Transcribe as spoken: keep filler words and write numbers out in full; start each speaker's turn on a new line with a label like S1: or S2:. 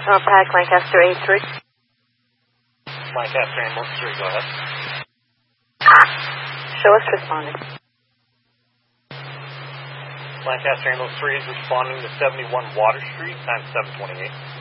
S1: Uh, Pack Lancaster eight three.
S2: Lancaster Ambulance three, go ahead.
S1: Show us responding.
S2: Lancaster Ambulance three is responding to seventy-one Water Street, time seven twenty-eight.